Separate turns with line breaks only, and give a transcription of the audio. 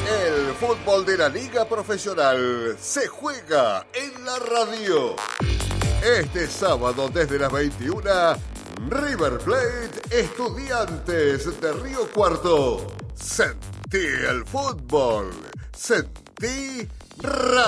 El fútbol de la Liga Profesional se juega en la radio. Este sábado desde las 21, River Plate, Estudiantes de Río Cuarto. Sentí el fútbol. Sentí radio.